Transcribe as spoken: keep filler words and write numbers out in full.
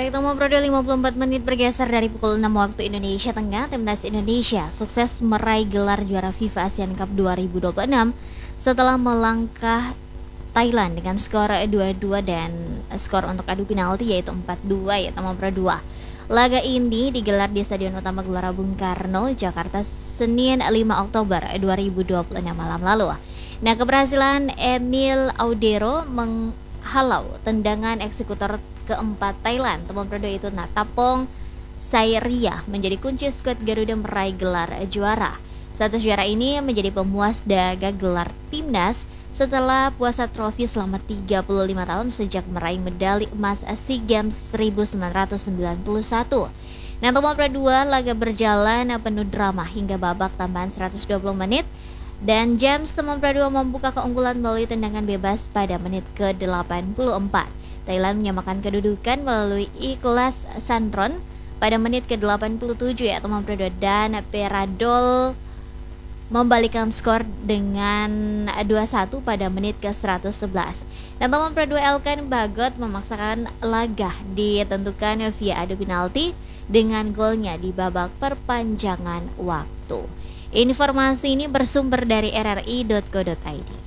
Baik, Tomo Prodo lima puluh empat menit bergeser dari pukul enam waktu Indonesia Tengah. Timnas Indonesia sukses meraih gelar juara FIFA Asian Cup dua ribu dua puluh enam setelah melangkah Thailand dengan skor dua dua dan skor untuk adu penalti yaitu empat dua ya Tomo Prodo. Laga ini digelar di Stadion Utama Gelora Bung Karno, Jakarta, Senin lima Oktober dua ribu dua puluh enam malam lalu. Nah, keberhasilan Emil Audero menghalau tendangan eksekutor keempat Thailand, Tomo Prodo itu Natapong Sairia, menjadi kunci skuad Garuda meraih gelar juara. Status juara ini menjadi pemuas daga gelar timnas setelah puasa trofi selama tiga puluh lima tahun sejak meraih medali emas SEA Games seribu sembilan ratus sembilan puluh satu. Nah, Tomo Prodo dua laga berjalan penuh drama hingga babak tambahan seratus dua puluh menit dan James Tomo Prodo membuka keunggulan melalui tendangan bebas pada menit ke delapan puluh empat. Thailand menyamakan kedudukan melalui Ikhlas Sandron pada menit ke delapan puluh tujuh ya Tomo Prodo, dan Peradol membalikkan skor dengan dua satu pada menit ke seratus sebelas. Dan Tomo Prodo Elkan Bagot memaksakan laga ditentukan via adu penalti dengan golnya di babak perpanjangan waktu. Informasi ini bersumber dari r r i titik co titik i d.